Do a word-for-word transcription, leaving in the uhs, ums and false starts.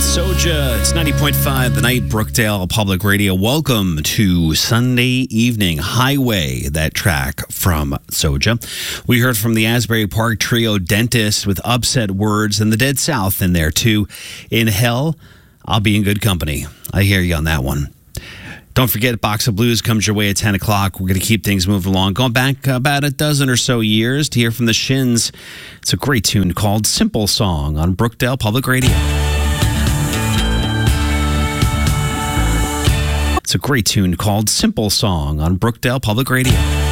Soja, it's ninety point five, The Night, Brookdale Public Radio. Welcome to Sunday Evening Highway, that track from Soja. We heard from the Asbury Park Trio Dentist with Upset Words and the Dead South in there too. In Hell, I'll Be in Good Company. I hear you on that one. Don't forget, Box of Blues comes your way at ten o'clock. We're going to keep things moving along. Going back about a dozen or so years to hear from the Shins. It's a great tune called Simple Song on Brookdale Public Radio. It's a great tune called Simple Song on Brookdale Public Radio.